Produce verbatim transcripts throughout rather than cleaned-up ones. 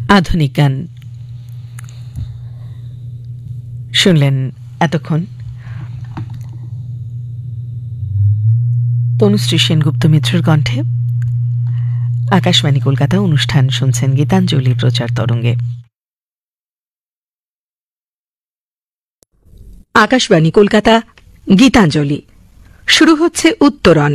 আধুনিক গান শুনলেন এতক্ষণ। তনুশ্রী সেনগুপ্ত মিত্রের কণ্ঠে। আকাশবাণী কলকাতা অনুষ্ঠান শুনছেন গীতাঞ্জলি প্রচার তরঙ্গে। আকাশবাণী কলকাতা গীতাঞ্জলি শুরু হচ্ছে উত্তরণ।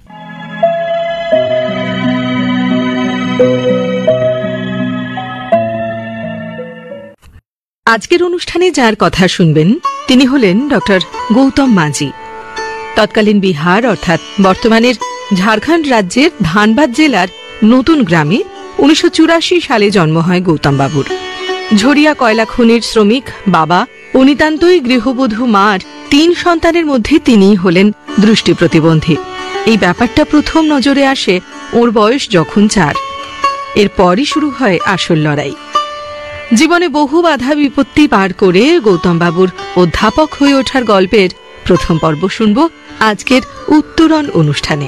আজকের অনুষ্ঠানে যার কথা শুনবেন তিনি হলেন ডক্টর গৌতম মাঝি। তৎকালীন বিহার অর্থাৎ বর্তমানের ঝাড়খণ্ড রাজ্যের ধানবাদ জেলার নতুন গ্রামে উনিশশো চুরাশি সালে জন্ম হয় গৌতম বাবুর। ঝরিয়া কয়লা খনির শ্রমিক বাবা ও নিতান্তই গৃহবধূ মার তিন সন্তানের মধ্যে তিনিই হলেন দৃষ্টি প্রতিবন্ধী। এই ব্যাপারটা প্রথম নজরে আসে ওর বয়স যখন চার। এরপরই শুরু হয় আসল লড়াই। জীবনে বহু বাধা বিপত্তি পার করে গৌতম বাবুর অধ্যাপক হয়ে ওঠার গল্পের প্রথম পর্ব শুনব আজকের উত্তরণ অনুষ্ঠানে।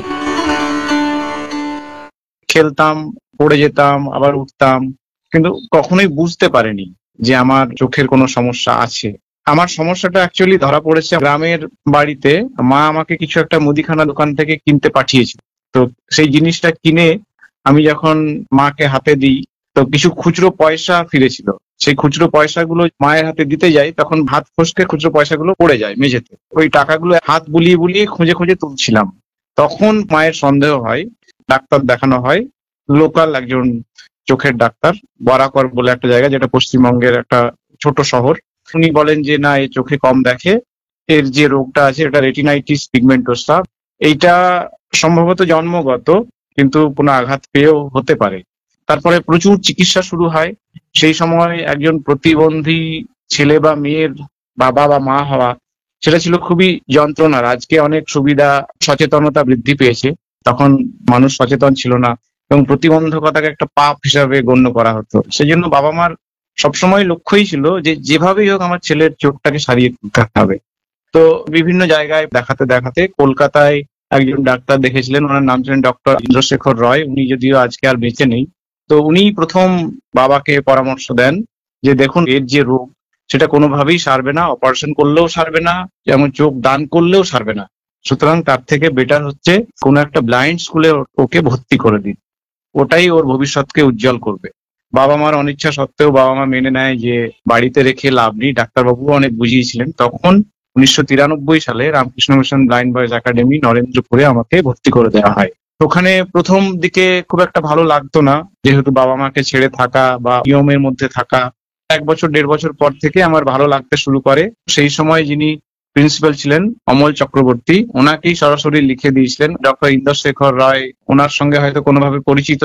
খেলতাম, পড়ে যেতাম, আবার উঠতাম, কিন্তু কখনোই বুঝতে পারিনি যে আমার চোখের কোনো সমস্যা আছে। আমার সমস্যাটা অ্যাকচুয়ালি ধরা পড়েছে গ্রামের বাড়িতে। মা আমাকে কিছু একটা মুদিখানা দোকান থেকে কিনতে পাঠিয়েছিল। তো সেই জিনিসটা কিনে আমি যখন মাকে হাতে দিই তো কিছু খুচরো পয়সা ফিরেছিল। সেই খুচরো পয়সাগুলো মায়ের হাতে দিতে যাই, তখন হাত ফসকে খুচরো পয়সাগুলো পড়ে যায় মেঝেতে। ওই টাকাগুলো হাত বুলিয়ে বুলিয়ে খুঁজে খুঁজে তুলছিলাম। তখন মায়ের সন্দেহ হয়, ডাক্তার দেখানো হয়। লোকাল একজন চোখের ডাক্তার, বরাকর বলে একটা জায়গা, যেটা পশ্চিমবঙ্গের একটা ছোট শহর। উনি বলেন যে না, এই চোখে কম দেখে, এর যে রোগটা আছে এটা রেটিনাইটিস পিগমেন্টোসা। এইটা সম্ভবত জন্মগত, কিন্তু কোনো আঘাত পেয়েও হতে পারে। তারপরে প্রচুর চিকিৎসা শুরু হয়। সেই সময় একজন প্রতিবন্ধী ছেলে বা মেয়ের বাবা বা মা হওয়া, সেটা ছিল খুবই যন্ত্রণার। আজকে অনেক সুবিধা, সচেতনতা বৃদ্ধি পেয়েছে, তখন মানুষ সচেতন ছিল না এবং প্রতিবন্ধকতাকে একটা পাপ হিসাবে গণ্য করা হতো। সেই জন্য বাবা মার সবসময় লক্ষ্যই ছিল যে যেভাবেই হোক আমার ছেলের চোখটাকে সারিয়ে তুলতে হবে। তো বিভিন্ন জায়গায় দেখাতে দেখাতে কলকাতায় একজন ডাক্তার দেখেছিলেন, ওনার নাম ছিলেন ডক্টর ইন্দ্রশেখর রয়। উনি যদিও আজকে আর বেঁচে নেই। তো উনি প্রথম বাবাকে পরামর্শ দেন যে দেখুন, এর যে রোগ সেটা কোনোভাবেই সারবে না, অপারেশন করলেও সারবে না, যেমন চোখ দান করলেও সারবে না। সুতরাং তার থেকে বেটার হচ্ছে কোনো একটা ব্লাইন্ড স্কুলে ওকে ভর্তি করে দিন, ওটাই ওর ভবিষ্যৎকে উজ্জ্বল করবে। বাবা মার অনিচ্ছা সত্ত্বেও বাবা মা মেনে নেয় যে বাড়িতে রেখে লাভ নেই। ডাক্তারবাবুও অনেক বুঝিয়েছিলেন। তখন উনিশশো তিরানব্বই সালে Ramakrishna mission blind boys academy নরেন্দ্রপুরে আমাকে ভর্তি করে দেওয়া হয়। ওখানে প্রথম দিকে খুব একটা ভালো লাগতো না, যেহেতু বাবা মাকে ছেড়ে থাকা বা নিয়মের মধ্যে থাকা। এক বছর দেড় বছর পর থেকে আমার ভালো লাগতে শুরু করে। সেই সময় যিনি প্রিন্সিপাল ছিলেন অমল চক্রবর্তী, ওনাকেই সরাসরি লিখে দিয়েছিলেন ডক্টর ইন্দ্রশেখর রায়। ওনার সঙ্গে হয়তো কোনোভাবে পরিচিত